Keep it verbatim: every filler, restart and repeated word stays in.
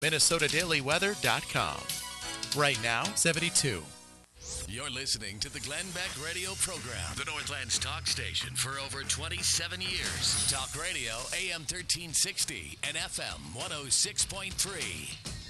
Minnesota Daily Weather dot com. Right now, seventy-two. You're listening to the Glenn Beck Radio Program, the Northland's talk station for over twenty-seven years. Talk radio A M thirteen sixty and F M one oh six point three.